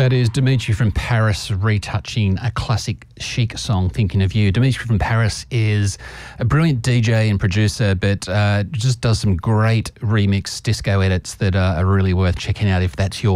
That is Dimitri from Paris retouching a classic Chic song, Thinking of You. Dimitri from Paris is a brilliant DJ and producer, but just does some great remix disco edits that are really worth checking out if that's your